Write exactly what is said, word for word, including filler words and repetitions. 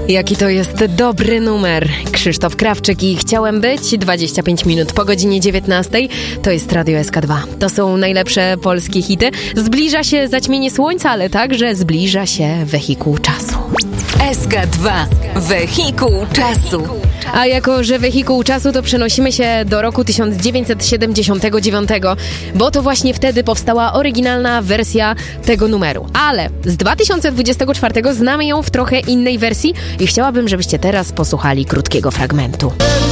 Jaki to jest dobry numer. Krzysztof Krawczyk i Chciałem być. dwadzieścia pięć minut po godzinie dziewiętnastej. To jest Radio S K dwa. To są najlepsze polskie hity. Zbliża się zaćmienie słońca, ale także zbliża się wehikuł czasu. S K dwa. Wehikuł czasu. A jako, że wehikuł czasu, to przenosimy się do roku tysiąc dziewięćset siedemdziesiątego dziewiątego, bo to właśnie wtedy powstała oryginalna wersja tego numeru. Ale z dwa tysiące dwudziestego czwartego znamy ją w trochę innej wersji i chciałabym, żebyście teraz posłuchali krótkiego fragmentu.